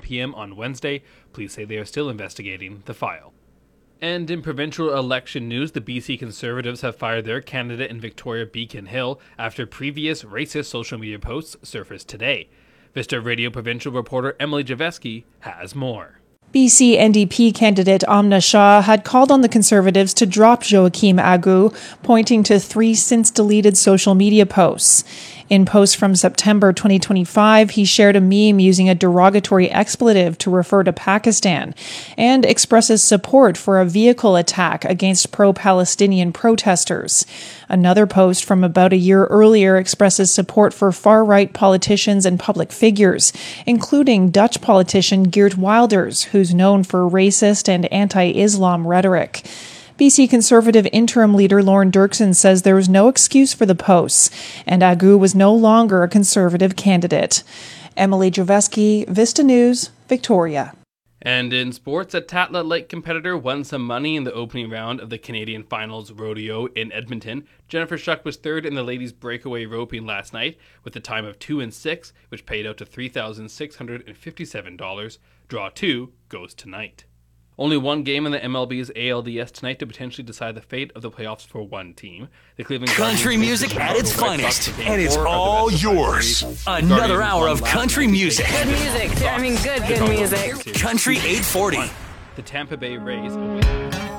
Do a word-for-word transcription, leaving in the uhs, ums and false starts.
p.m. on Wednesday. Police say they are still investigating the file. And in provincial election news, the B C Conservatives have fired their candidate in Victoria, Beacon Hill, after previous racist social media posts surfaced today. Vista Radio provincial reporter Emily Javeski has more. B C N D P candidate Amna Shah had called on the Conservatives to drop Joachim Agu, pointing to three since-deleted social media posts. In posts from September twenty twenty-five, he shared a meme using a derogatory expletive to refer to Pakistan and expresses support for a vehicle attack against pro-Palestinian protesters. Another post from about a year earlier expresses support for far-right politicians and public figures, including Dutch politician Geert Wilders, who's known for racist and anti-Islam rhetoric. B C Conservative interim leader Lorne Dirksen says there was no excuse for the posts, and Agu was no longer a Conservative candidate. Emily Javeski, Vista News, Victoria. And in sports, a Tatla Lake competitor won some money in the opening round of the Canadian Finals Rodeo in Edmonton. Jennifer Shuck was third in the ladies' breakaway roping last night with a time of two and six, which paid out to three thousand six hundred fifty-seven dollars. Draw two goes tonight. Only one game in the M L B's A L D S tonight to potentially decide the fate of the playoffs for one team. The Cleveland Country music at its finest, and it's all yours. Guardians Another hour of country music. Good music. I mean, good, good music. Country eight forty. The Tampa Bay Rays away.